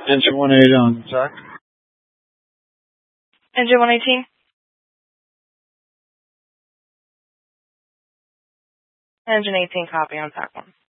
Engine 180 on TAC. Engine 118. Engine 18, copy on TAC 1.